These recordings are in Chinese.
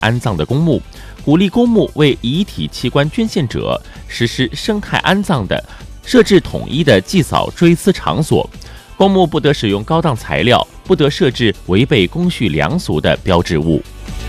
安葬的公墓，鼓励公墓为遗体器官捐献者实施生态安葬的设置统一的祭扫追思场所。公墓不得使用高档材料，不得设置违背公序良俗的标志物。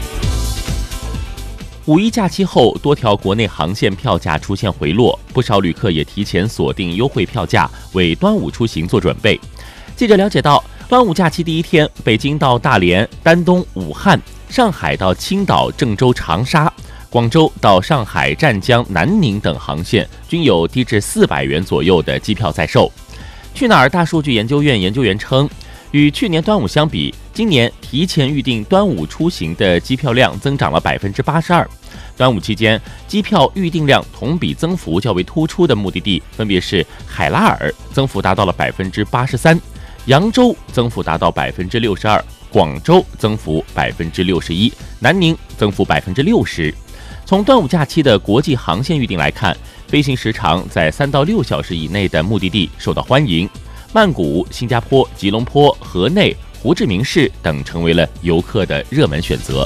五一假期后，多条国内航线票价出现回落，不少旅客也提前锁定优惠票价，为端午出行做准备。记者了解到，端午假期第一天，北京到大连、丹东、武汉，上海到青岛、郑州、长沙，广州到上海、湛江、南宁等航线均有低至400元左右的机票在售。去哪儿大数据研究院研究员称，与去年端午相比，今年提前预订端午出行的机票量增长了82%。端午期间，机票预订量同比增幅较为突出的目的地分别是海拉尔，增幅达到了83%；扬州增幅达到62%，广州增幅61%，南宁增幅60%。从端午假期的国际航线预订来看，飞行时长在3到6小时以内的目的地受到欢迎，曼谷、新加坡、吉隆坡、河内、胡志明市等成为了游客的热门选择。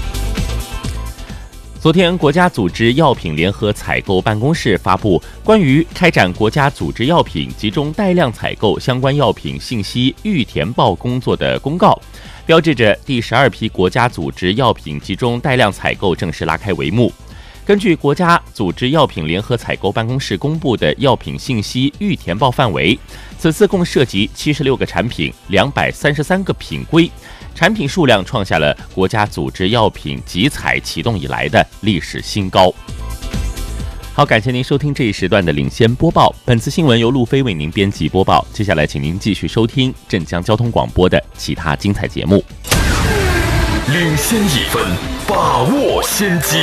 昨天，国家组织药品联合采购办公室发布关于开展国家组织药品集中带量采购相关药品信息预填报工作的公告，标志着第12批国家组织药品集中带量采购正式拉开帷幕。根据国家组织药品联合采购办公室公布的药品信息预填报范围，此次共涉及76个产品、233个品规，产品数量创下了国家组织药品集采启动以来的历史新高。好，感谢您收听这一时段的领先播报。本次新闻由路飞为您编辑播报。接下来，请您继续收听镇江交通广播的其他精彩节目。 领先1分，把握先机。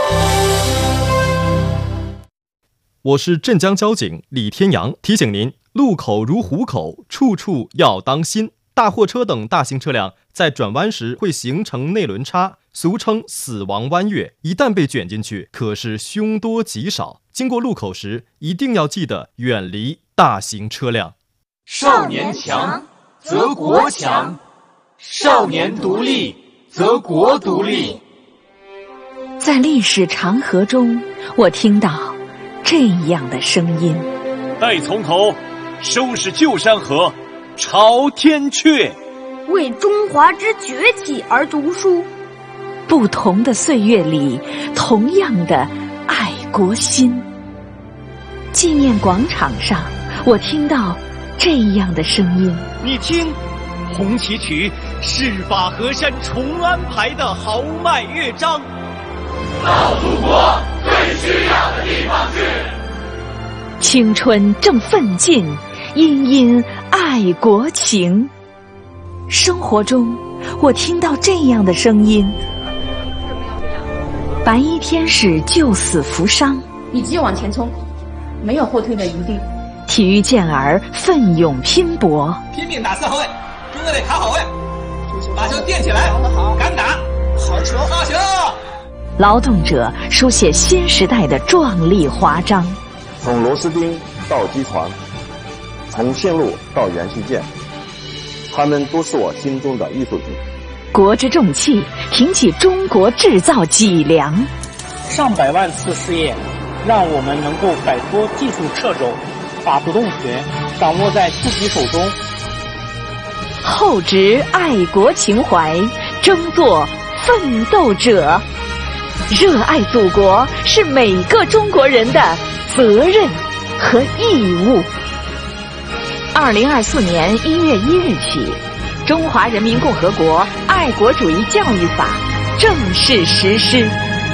我是镇江交警李天阳，提醒您：路口如虎口，处处要当心。大货车等大型车辆在转弯时会形成内轮差，俗称死亡弯月，一旦被卷进去，可是凶多吉少。经过路口时，一定要记得远离大型车辆。 少年强则国强，少年独立则国独立。 在历史长河中，我听到这样的声音： 待从头，收拾旧山河，朝天阙， 为中华之崛起而读书。 不同的岁月里，同样的爱国心。纪念广场上，我听到这样的声音： 你听，红旗曲是把河山重安排的豪迈乐章。 到祖国最需要的地方去。 青春正奋进，殷殷爱国情。生活中，我听到这样的声音：白衣天使救死扶伤， 你只有往前冲，没有后退的余地。 体育健儿奋勇拼搏， 拼命打4号位，中队得卡好位，把球垫起来，敢打，好球，好球！ 劳动者书写新时代的壮丽华章。 从螺丝钉到机床，从线路到元器件，他们都是我心中的艺术品。 国之重器，挺起中国制造脊梁。 上百万次试验，让我们能够摆脱技术掣肘，把主动权掌握在自己手中。 厚植爱国情怀，争做奋斗者。热爱祖国是每个中国人的责任和义务。2024年1月1日起，《中华人民共和国爱国主义教育法》正式实施。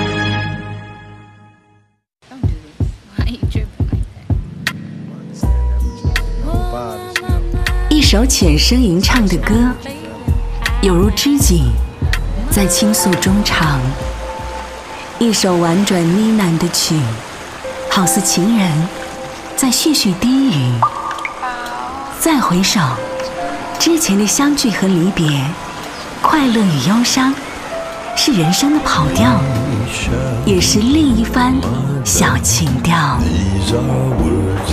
一首浅声吟唱的歌，有如知己在倾诉衷肠；一首婉转呢喃的曲，好似情人在絮絮低语。再回首，之前的相聚和离别，快乐与忧伤，是人生的跑调，也是另一番小情调。